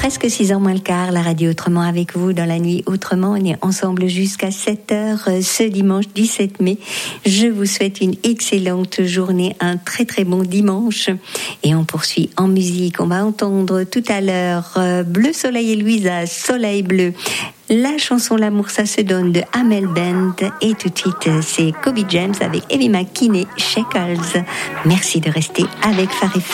presque 6h moins le quart, la radio Autrement avec vous dans la nuit Autrement. On est ensemble jusqu'à 7h ce dimanche 17 mai. Je vous souhaite une excellente journée, un très très bon dimanche. Et on poursuit en musique. On va entendre tout à l'heure Bleu Soleil et Louisa, Soleil Bleu. La chanson L'amour ça se donne de Amel Bent. Et tout de suite, c'est Kobe James avec Evie McKinney, Shekels. Merci de rester avec Phare FM.